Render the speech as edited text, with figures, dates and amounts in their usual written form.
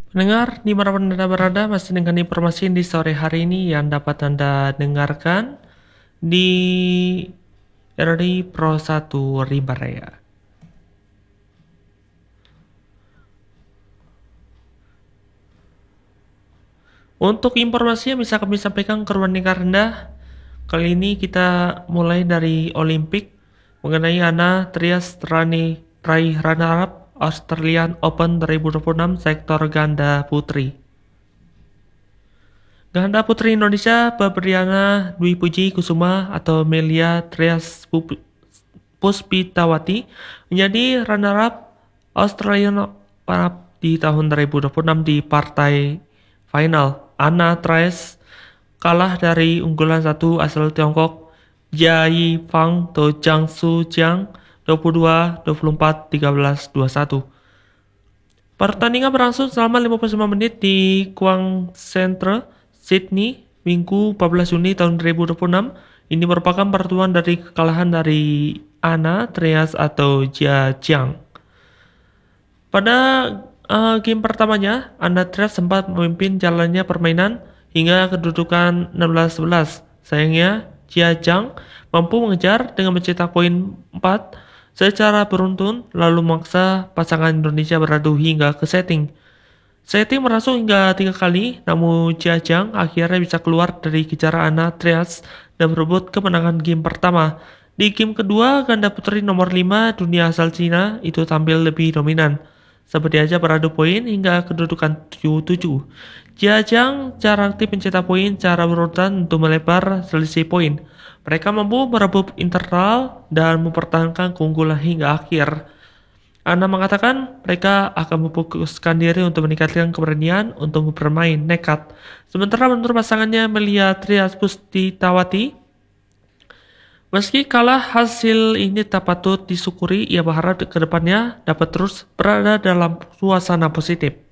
Pendengar, di mana Anda berada masih dengan informasi di sore hari ini yang dapat Anda dengarkan di RRI Pro 1 Rimba Raya. Untuk informasi yang bisa kami sampaikan ke ruang dengar Anda, kali ini kita mulai dari Olimpik mengenai Anna Triastrani raih runner-up Australian Open 2026 sektor ganda putri. Ganda putri Indonesia Febriana Dwi Puji Kusuma atau Melia Trias Puspitawati menjadi runner-up Australian Open di tahun 2026 di partai final. Anna Trias kalah dari unggulan satu asal Tiongkok Jia Fang atau Jiang Su Jiang 22, 24, 13, 21. Pertandingan berlangsung selama 59 menit di Quang Centre, Sydney, Minggu 14 Juni tahun 2026. Ini merupakan pertemuan dari kekalahan dari Anna Trias atau Jia Jiang. Pada game pertamanya, Anna Trias sempat memimpin jalannya permainan hingga kedudukan 16-11. Sayangnya, Jia Jiang mampu mengejar dengan mencetak poin 4 secara beruntun, lalu memaksa pasangan Indonesia beradu hingga ke setting. Setting berlangsung hingga 3 kali, namun Jia Jiang akhirnya bisa keluar dari kejaran Anna Trias dan merebut kemenangan game pertama. Di game kedua, ganda putri nomor 5 dunia asal Cina itu tampil lebih dominan. Seperti aja beradu poin hingga kedudukan 7-7. Jia Jiang cara aktif mencetak poin secara berurutan untuk melebar selisih poin. Mereka mampu merebut internal dan mempertahankan keunggulan hingga akhir. Anna mengatakan mereka akan memfokuskan diri untuk meningkatkan keberanian untuk bermain nekat. Sementara menurut pasangannya Melia Trias Pustitawati, meski kalah hasil ini tak patut disyukuri, ia berharap ke depannya dapat terus berada dalam suasana positif.